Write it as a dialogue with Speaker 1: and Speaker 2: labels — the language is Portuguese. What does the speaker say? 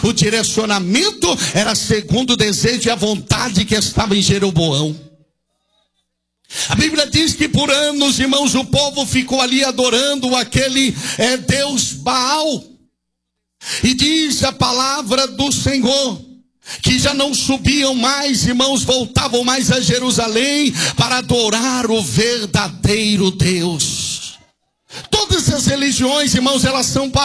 Speaker 1: O direcionamento era segundo o desejo e a vontade que estava em Jeroboão. A Bíblia diz que por anos, irmãos, o povo ficou ali adorando aquele Deus Baal. E diz a palavra do Senhor que já não subiam mais, irmãos, voltavam mais a Jerusalém para adorar o verdadeiro Deus. Todas as religiões, irmãos, elas são